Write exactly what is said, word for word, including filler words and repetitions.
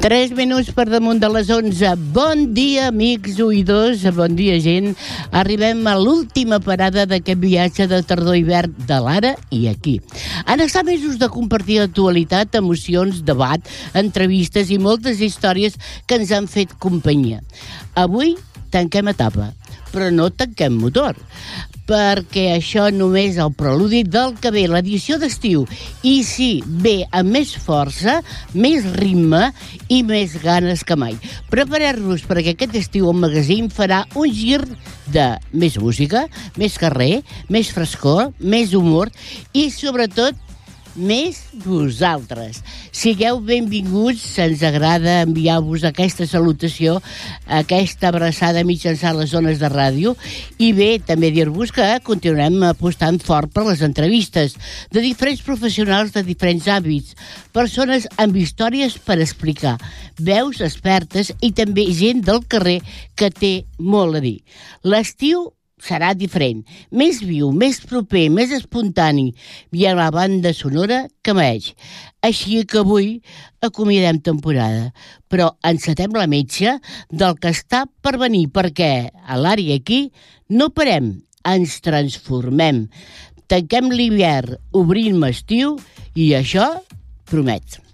Tres minuts per damunt de les onze. Bon dia, amics oïdors, bon dia, gent. Arribem a l'última parada d'aquest viatge de tardor-hivern de l'ara i aquí. Han estat mesos de compartir actualitat, emocions, debat, entrevistes i moltes històries que ens han fet companyia. Avui tanquem etapa, però no tanquem motor, perquè això només el preludi del que ve, l'edició d'estiu. I sí, ve amb més força, més ritme i més ganes que mai. Prepareu-vos perquè aquest estiu el magazín farà un gir de més música, més carrer, més frescor, més humor i, sobretot, més vosaltres. Sigueu benvinguts, ens agrada enviar-vos aquesta salutació, aquesta abraçada mitjançant les zones de ràdio, i bé, també dir-vos que continuem apostant fort per les entrevistes de diferents professionals de diferents àmbits, persones amb històries per explicar, veus expertes i també gent del carrer que té molt a dir. L'estiu serà diferent, més viu, més proper, més espontani i a la banda sonora que mai. Així que avui acomiadem temporada, però encetem la metxa del que està per venir, perquè a l'àrea aquí no parem, ens transformem. Tanquem l'hivern, obrim estiu i això promet.